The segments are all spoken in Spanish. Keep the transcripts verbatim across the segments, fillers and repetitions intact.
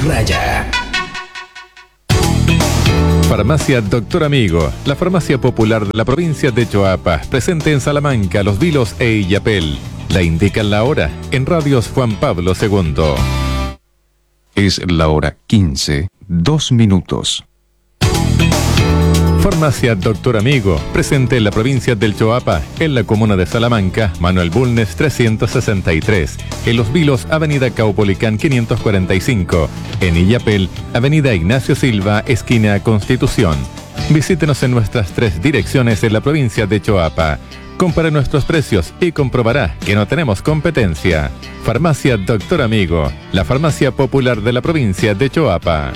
raya. Farmacia Doctor Amigo, la farmacia popular de la provincia de Choapa, presente en Salamanca, Los Vilos e Illapel. La indican la hora en Radios Juan Pablo segundo. Es la hora quince, dos minutos. Farmacia Doctor Amigo, presente en la provincia del Choapa, en la comuna de Salamanca, Manuel Bulnes trescientos sesenta y tres, en Los Vilos, avenida Caupolicán quinientos cuarenta y cinco, en Illapel, avenida Ignacio Silva, esquina Constitución. Visítenos en nuestras tres direcciones en la provincia de Choapa. Compare nuestros precios y comprobará que no tenemos competencia. Farmacia Doctor Amigo, la farmacia popular de la provincia de Choapa.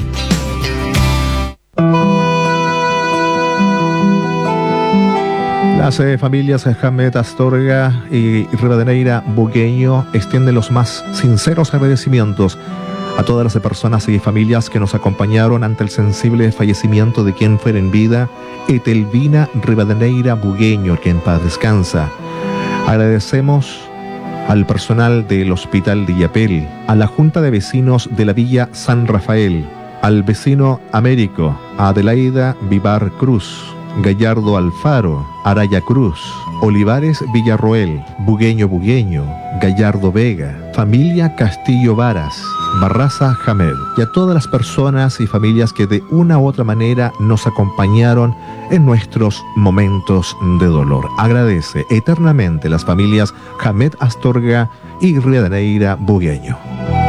Las eh, familias Hamed Astorga y Rivadeneira Bugueño extienden los más sinceros agradecimientos a todas las personas y familias que nos acompañaron ante el sensible fallecimiento de quien fuera en vida, Etelvina Rivadeneira Bugueño, que en paz descansa. Agradecemos al personal del Hospital de Illapel, a la Junta de Vecinos de la Villa San Rafael, al vecino Américo, a Adelaida Vivar Cruz, Gallardo Alfaro, Araya Cruz, Olivares Villarroel, Bugueño Bugueño, Gallardo Vega, familia Castillo Varas, Barraza Hamed, y a todas las personas y familias que de una u otra manera nos acompañaron en nuestros momentos de dolor. Agradece eternamente las familias Hamed Astorga y Rivadeneira Bugueño.